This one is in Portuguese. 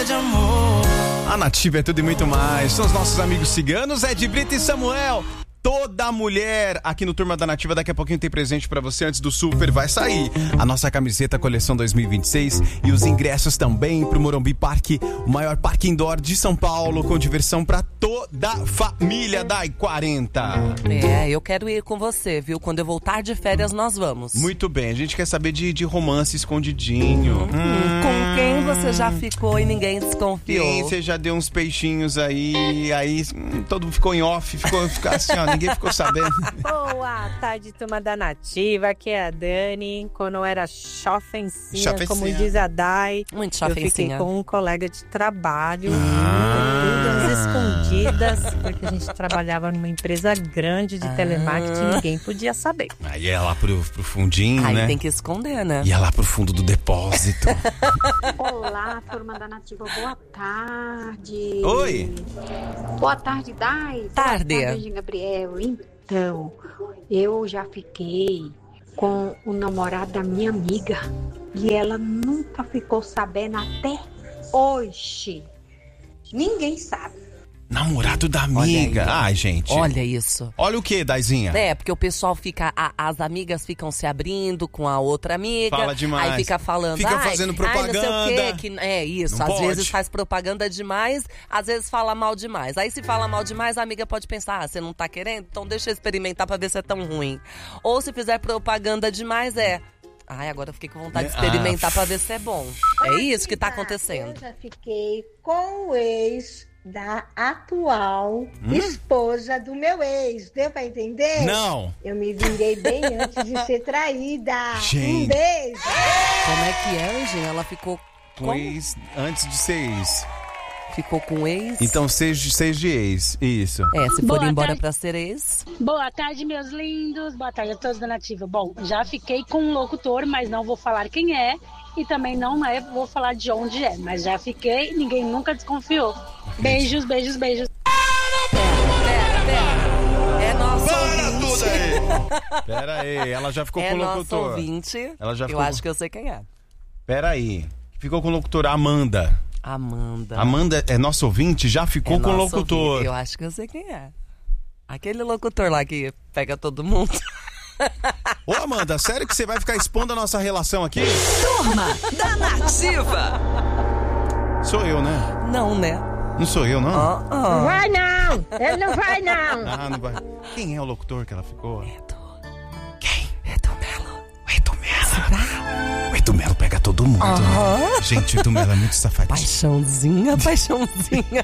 de amor. A Nativa é tudo e muito mais. São os nossos amigos ciganos, Ed Brito e Samuel. Toda mulher aqui no Turma da Nativa, daqui a pouquinho tem presente pra você. Antes do Super vai sair a nossa camiseta coleção 2026 e os ingressos também pro Morumbi Parque, o maior parque indoor de São Paulo, com diversão pra toda a família da I40. Eu quero ir com você, viu? Quando eu voltar de férias, nós vamos. Muito bem, a gente quer saber de romance escondidinho. Com quem você já ficou e ninguém desconfiou? Quem você já deu uns peixinhos aí todo mundo ficou em off, ficou assim, ó, ninguém ficou sabendo. Boa tarde, Turma da Nativa, aqui é a Dani. Quando eu era chofencinha, como diz a Dai, muito eu fiquei com um colega de trabalho, tudo às escondidas, porque a gente trabalhava numa empresa grande de telemarketing, ninguém podia saber. Aí ia lá pro fundinho, né? Aí tem que esconder, né? Ia lá pro fundo do depósito. Olá, Turma da Nativa, boa tarde. Oi. Boa tarde, Dai. Tarde. Boa tarde, Gabriel. Então, eu já fiquei com o namorado da minha amiga e ela nunca ficou sabendo até hoje. Ninguém sabe. Namorado da amiga. Ai, gente. Olha isso. Olha o que, Daizinha? Porque o pessoal fica... As amigas ficam se abrindo com a outra amiga. Fala demais. Aí fica falando... Fica fazendo propaganda. Não sei o quê. Isso. Não às pode. vezes faz propaganda demais, às vezes fala mal demais. Aí se fala mal demais, a amiga pode pensar... você não tá querendo? Então deixa eu experimentar pra ver se é tão ruim. Ou se fizer propaganda demais, agora eu fiquei com vontade de experimentar pra ver se é bom. É isso que tá acontecendo. Eu já fiquei com o ex da atual esposa do meu ex. Deu pra entender? Não. Eu me vinguei bem antes de ser traída. Gente. Um beijo. Como é que é, Anjinha? Ela ficou com ex antes de ser ex. Ficou com ex? Então seja de ex, isso. Se for embora pra ser ex. Boa tarde, meus lindos. Boa tarde a todos da Nativa. Bom, já fiquei com um locutor, mas não vou falar quem é. E também vou falar de onde é. Mas já fiquei, ninguém nunca desconfiou. Beijos, beijos, beijos. Pera. É nosso Para ouvinte. tudo aí. Pera aí, ela já ficou com o locutor. É nosso ouvinte. Ela já ficou... Eu acho que eu sei quem é. Pera aí. Ficou com o locutor Amanda. Amanda é nosso ouvinte? Já ficou com o locutor. Ouvinte. Eu acho que eu sei quem é. Aquele locutor lá que pega todo mundo. Ô, Amanda, sério que você vai ficar expondo a nossa relação aqui? Turma da Nativa. Sou eu, né? Não, né? Não sou eu, não? Não vai não! Ele não vai não! Não vai. Quem é o locutor que ela ficou? Quem? Edu Melo. O Edu Melo. O Edu Melo pega todo mundo. Gente, o Edu Melo é muito safadinho. Paixãozinha.